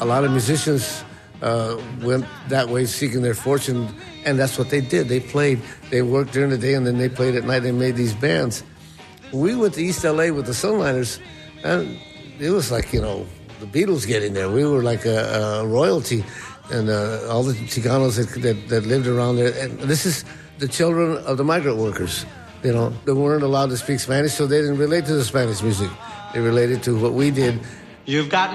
lot of musicians went that way seeking their fortune, and that's what they did. They worked during the day, and then they played at night. They made these bands. We went to East L.A. with the Sunliners, and it was like, the Beatles getting there. We were like a royalty, and all the Chicanos that lived around there. And this is the children of the migrant workers. They weren't allowed to speak Spanish, so they didn't relate to the Spanish music. They related to what we did. You've got